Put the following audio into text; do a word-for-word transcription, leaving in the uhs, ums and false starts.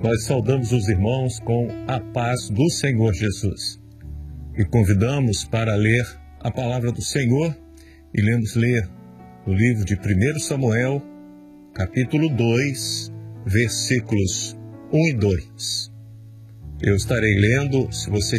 nós saudamos os irmãos com a paz do Senhor Jesus e convidamos para ler a palavra do Senhor e lemos ler o livro de primeiro Samuel, capítulo dois, versículos um e dois. Eu estarei lendo, se você